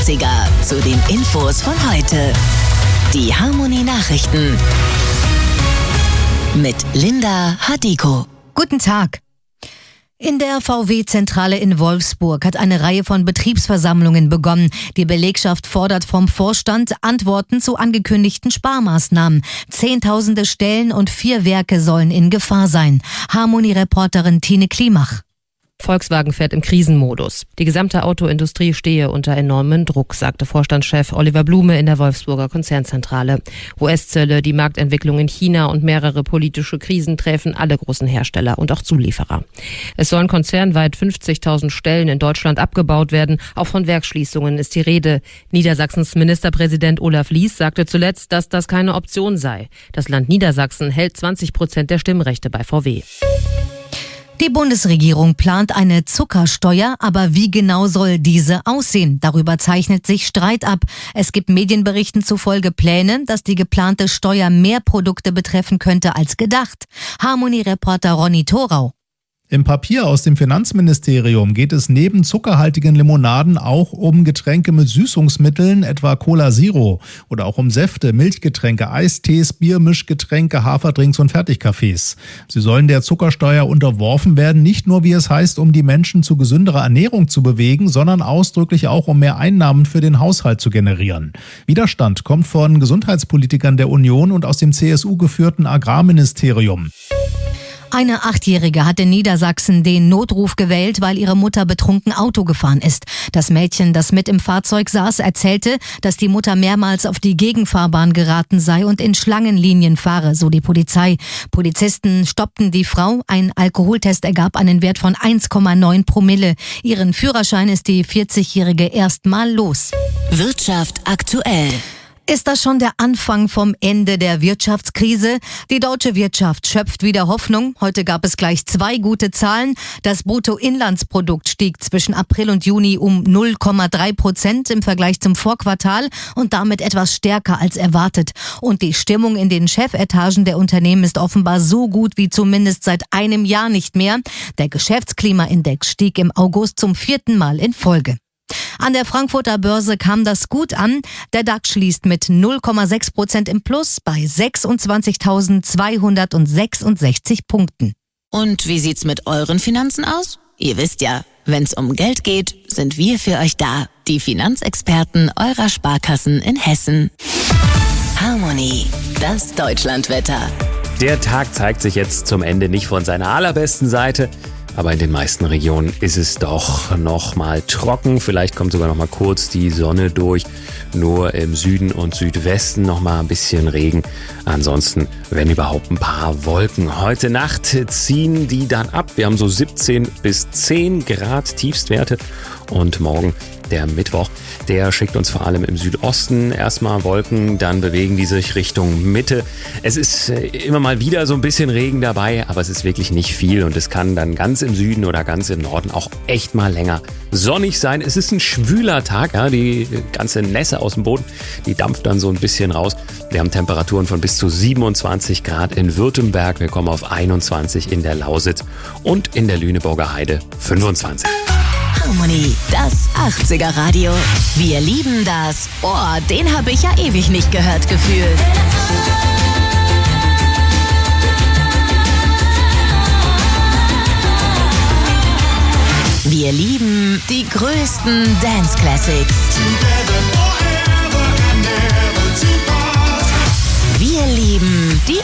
80er zu den Infos von heute. Die Harmony Nachrichten mit Linda Hadiko. Guten Tag. In der VW-Zentrale in Wolfsburg hat eine Reihe von Betriebsversammlungen begonnen. Die Belegschaft fordert vom Vorstand Antworten zu angekündigten Sparmaßnahmen. Zehntausende Stellen und 4 Werke sollen in Gefahr sein. Harmony-Reporterin Tine Klimach. Volkswagen fährt im Krisenmodus. Die gesamte Autoindustrie stehe unter enormem Druck, sagte Vorstandschef Oliver Blume in der Wolfsburger Konzernzentrale. US-Zölle, die Marktentwicklung in China und mehrere politische Krisen treffen alle großen Hersteller und auch Zulieferer. Es sollen konzernweit 50.000 Stellen in Deutschland abgebaut werden. Auch von Werksschließungen ist die Rede. Niedersachsens Ministerpräsident Olaf Lies sagte zuletzt, dass das keine Option sei. Das Land Niedersachsen hält 20% der Stimmrechte bei VW. Die Bundesregierung plant eine Zuckersteuer, aber wie genau soll diese aussehen? Darüber zeichnet sich Streit ab. Es gibt Medienberichten zufolge Pläne, dass die geplante Steuer mehr Produkte betreffen könnte als gedacht. Harmony-Reporter Ronny Thorau. Im Papier aus dem Finanzministerium geht es neben zuckerhaltigen Limonaden auch um Getränke mit Süßungsmitteln, etwa Cola Zero, oder auch um Säfte, Milchgetränke, Eistees, Biermischgetränke, Haferdrinks und Fertigkaffees. Sie sollen der Zuckersteuer unterworfen werden, nicht nur, wie es heißt, um die Menschen zu gesünderer Ernährung zu bewegen, sondern ausdrücklich auch, um mehr Einnahmen für den Haushalt zu generieren. Widerstand kommt von Gesundheitspolitikern der Union und aus dem CSU-geführten Agrarministerium. Eine 8-Jährige hat in Niedersachsen den Notruf gewählt, weil ihre Mutter betrunken Auto gefahren ist. Das Mädchen, das mit im Fahrzeug saß, erzählte, dass die Mutter mehrmals auf die Gegenfahrbahn geraten sei und in Schlangenlinien fahre, so die Polizei. Polizisten stoppten die Frau. Ein Alkoholtest ergab einen Wert von 1,9 Promille. Ihren Führerschein ist die 40-Jährige erstmal los. Wirtschaft aktuell. Ist das schon der Anfang vom Ende der Wirtschaftskrise? Die deutsche Wirtschaft schöpft wieder Hoffnung. Heute gab es gleich 2 gute Zahlen. Das Bruttoinlandsprodukt stieg zwischen April und Juni um 0,3% im Vergleich zum Vorquartal und damit etwas stärker als erwartet. Und die Stimmung in den Chefetagen der Unternehmen ist offenbar so gut wie zumindest seit einem Jahr nicht mehr. Der Geschäftsklimaindex stieg im August zum 4. Mal in Folge. An der Frankfurter Börse kam das gut an. Der DAX schließt mit 0,6% im Plus bei 26.266 Punkten. Und wie sieht's mit euren Finanzen aus? Ihr wisst ja, wenn's um Geld geht, sind wir für euch da. Die Finanzexperten eurer Sparkassen in Hessen. Harmony, das Deutschlandwetter. Der Tag zeigt sich jetzt zum Ende nicht von seiner allerbesten Seite. Aber in den meisten Regionen ist es doch noch mal trocken. Vielleicht kommt sogar noch mal kurz die Sonne durch. Nur im Süden und Südwesten noch mal ein bisschen Regen. Ansonsten, wenn überhaupt, ein paar Wolken. Heute Nacht ziehen die dann ab. Wir haben so 17 bis 10 Grad Tiefstwerte. Und morgen, der Mittwoch, der schickt uns vor allem im Südosten erstmal Wolken, dann bewegen die sich Richtung Mitte. Es ist immer mal wieder so ein bisschen Regen dabei, aber es ist wirklich nicht viel und es kann dann ganz im Süden oder ganz im Norden auch echt mal länger sonnig sein. Es ist ein schwüler Tag, ja, die ganze Nässe aus dem Boden, die dampft dann so ein bisschen raus. Wir haben Temperaturen von bis zu 27 Grad in Württemberg, wir kommen auf 21 in der Lausitz und in der Lüneburger Heide 25. Harmony, das 80er Radio. Wir lieben das. Oh, den habe ich ja ewig nicht gehört gefühlt. Wir lieben die größten Dance Classics.